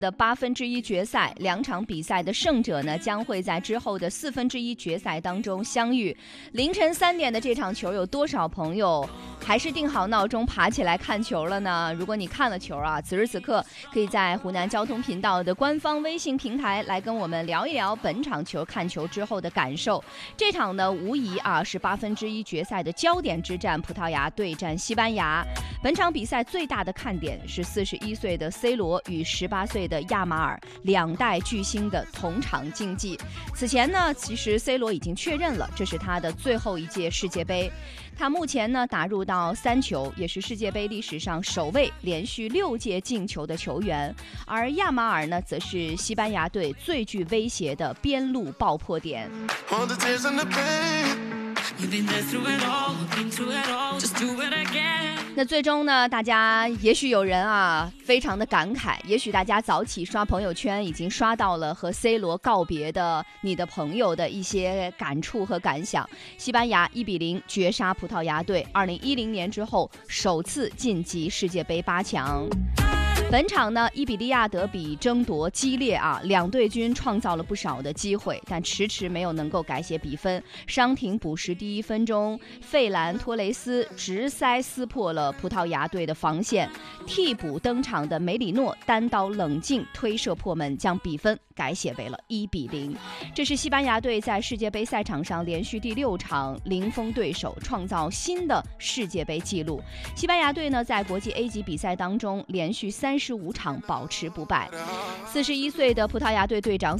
的1/8决赛，2场比赛的胜者呢将会在之后的1/4决赛当中相遇。凌晨3点的这场球，有多少朋友还是定好闹钟爬起来看球了呢？如果你看了球啊，此时此刻可以在湖南交通频道的官方微信平台来跟我们聊一聊本场球看球之后的感受。这场呢无疑是1/8决赛的焦点之战，葡萄牙对战西班牙。本场比赛最大的看点是41岁的 C 罗与18岁的亚马尔2代巨星的同场竞技。此前呢，其实 C 罗已经确认了，这是他的最后一届世界杯。他目前呢打入到3球，也是世界杯历史上首位连续6届进球的球员。而亚马尔呢，则是西班牙队最具威胁的边路爆破点。那最终呢，大家也许有人非常的感慨，也许大家早起刷朋友圈已经刷到了和 C 罗告别的你的朋友的一些感触和感想。西班牙1-0绝杀葡萄牙队，2010年之后首次晋级世界杯8强。本场呢，伊比利亚德比争夺激烈两队军创造了不少的机会，但迟迟没有能够改写比分。伤停补时第1分钟，费兰托雷斯直塞撕破了葡萄牙队的防线，替补登场的梅里诺单刀冷静推射破门，将比分改写为了1-0。这是西班牙队在世界杯赛场上连续第6场零封对手，创造新的世界杯纪录。西班牙队呢，在国际 A 级比赛当中连续35场保持不败。41岁的葡萄牙队队长